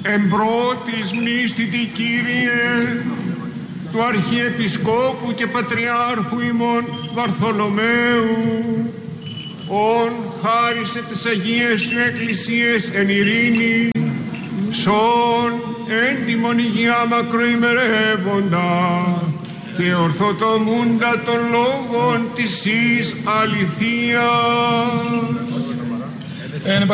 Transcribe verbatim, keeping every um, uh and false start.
Εμπρότης μνήστητη Κύριε, του Αρχιεπισκόπου και Πατριάρχου ημών Βαρθολομαίου, ον χάρισε τις Αγίες Σου Εκκλησίες εν ειρήνη, σον έντιμον υγειά μακροημερεύοντα και ορθοτομούντα των λόγων της εις αληθείας.